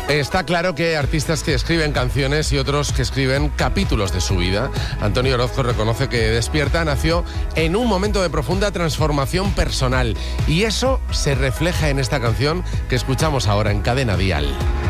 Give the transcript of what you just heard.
Está claro que hay artistas que escriben canciones y otros que escriben capítulos de su vida. Antonio Orozco reconoce que Despierta nació en un momento de profunda transformación personal y eso se refleja en esta canción que escuchamos ahora en Cadena Dial.